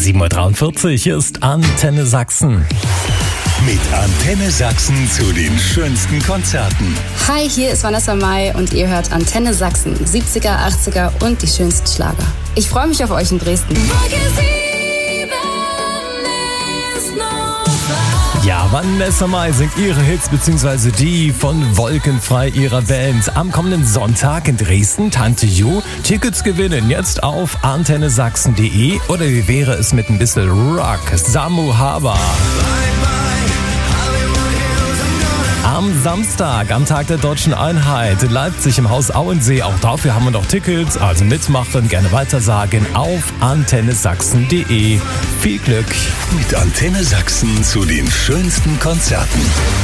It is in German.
7.43 Uhr, hier ist Antenne Sachsen. Mit Antenne Sachsen zu den schönsten Konzerten. Hi, hier ist Vanessa Mai und ihr hört Antenne Sachsen, 70er, 80er und die schönsten Schlager. Ich freue mich auf euch in Dresden. Ja, Vanessa Mai singt ihre Hits bzw. die von Wolkenfrei ihrer Band. Am kommenden Sonntag in Dresden, Tante Ju. Tickets gewinnen jetzt auf antennesachsen.de oder wie wäre es mit ein bisschen Rock? Samu Haber. Am Samstag, am Tag der Deutschen Einheit, in Leipzig im Haus Auensee. Auch dafür haben wir noch Tickets, also mitmachen, gerne weitersagen auf antennesachsen.de. Viel Glück! Mit Antenne Sachsen zu den schönsten Konzerten.